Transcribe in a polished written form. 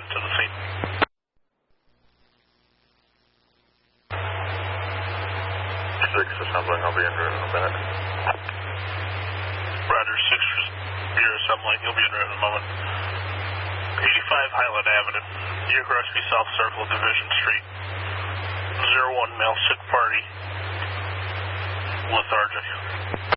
to the scene. Six assembling, I'll be en route in a minute. Roger, 6, you're assembling, you'll be en route in a moment. 85 Highland Avenue, New Crosby South Circle, Division Street. 01 male sick party, lethargic.